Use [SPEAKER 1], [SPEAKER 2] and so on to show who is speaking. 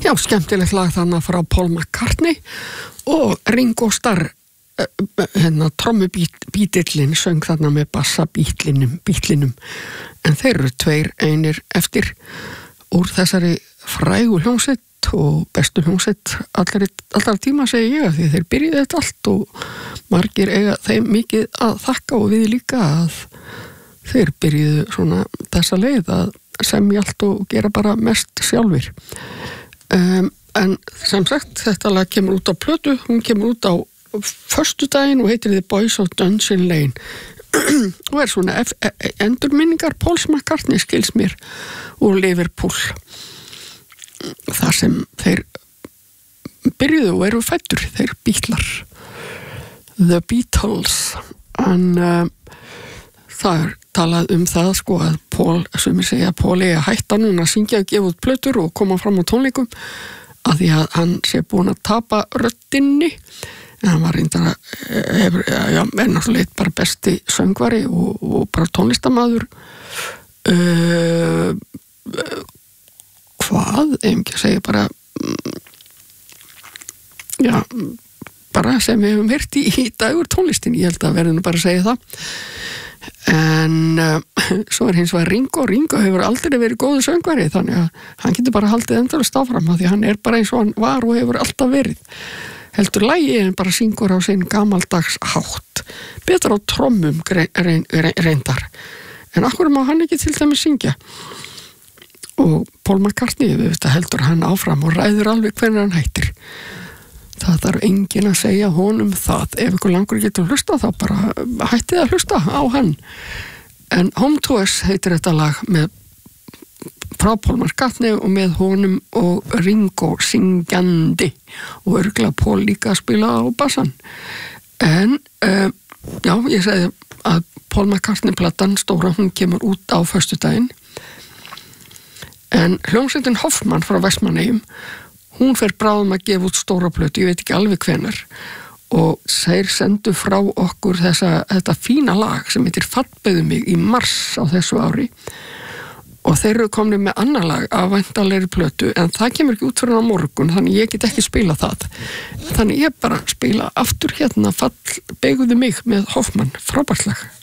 [SPEAKER 1] Já, skemmtilegt lag þannig frá Paul McCartney og Ringo Starr, trommubítillinn söng þarna með bassabítlinum, en þeir eru tveir einir eftir úr þessari frægu hljómsveit og bestu hljómsveit allra tíma segi ég, því þeir byrjuðu þetta allt og margir eiga þeim mikið að þakka og við líka að þeir byrjuðu svona þessa leið að semja allt og gera bara mest sjálfir. En sem sagt, þetta lag kemur út á plötu, hún kemur út á föstudaginn og heitir The Boys of Dungeon Lane og svona endurminningar Pauls McCartney skils mér úr Liverpool, þar sem þeir byrjuðu og eru fæddur, þeir Beatlar, The Beatles, en það talað það sko að Paul, sem ég segja, Paul eigi að hætta núna að syngja og gefa út plötur og koma fram á tónleikum að því að hann sé búin að tapa röddinni, en hann var reyndar er náttúrulega bara besti söngvari og bara tónlistamaður ekki að segja bara bara sem við hefum heyrt í dagur tónlistin, ég held að verðinu bara að segja það. En svo hins vegar Ringo hefur aldrei verið góður söngvari, þannig að hann getur bara haldið endalaust áfram af því hann er bara eins og hann var og hefur alltaf verið, heldur lagi en bara syngur á sinn gamaldags hátt, betur á trommum reyndar, en akkur má hann ekki til dæmis syngja. Og Paul McCartney heldur hann áfram og ræður alveg hvernig hann hættir. Það þarf enginn að segja honum það. Ef ykkur langur getur hlusta þá bara hættið að hlusta á hann. En Home to Us heitir þetta lag með frá Paul McCartney og með honum og Ringo syngjandi og örugglega Paul líka að spila á bassan. En ég segi að Paul McCartney platan stóra, hún kemur út á föstudaginn, en hljómsveitin Hoffmann frá Vestmannaeyjum, hún fer bráðum að gefa út stóra plötu, ég veit ekki alveg hvenær, og þeir sendu frá okkur þetta fína lag sem heitir Fattbeðu mig í mars á þessu ári, og þeir eru komnir með annar lag af væntanlegri plötu, en það kemur ekki út fyrir á morgun, þannig ég get ekki spila það, þannig ég bara spila aftur hérna Fattbeðu mig með Hoffmann, frábært lag.